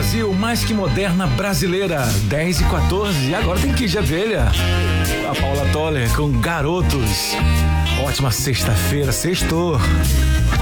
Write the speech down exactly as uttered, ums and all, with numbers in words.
Brasil, mais que moderna brasileira, dez e quatorze. E agora tem Kid de Abelha. A Paula Toller com Garotos. Ótima sexta-feira, sextou.